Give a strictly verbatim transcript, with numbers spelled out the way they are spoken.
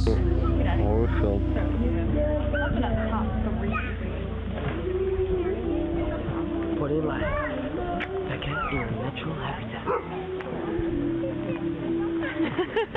Oh, film. Body life. Okay, in a natural habitat.